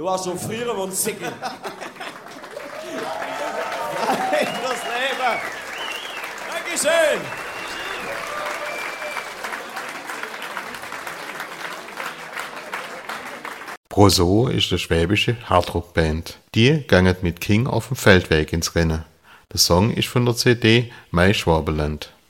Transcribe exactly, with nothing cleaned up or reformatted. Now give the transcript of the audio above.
Du warst schon früher und Sickel. Das Leben. Dankeschön. Broso ist eine schwäbische Hardrock-Band. Die gangen mit King auf dem Feldweg ins Rennen. Der Song ist von der C D Mai Schwabenland.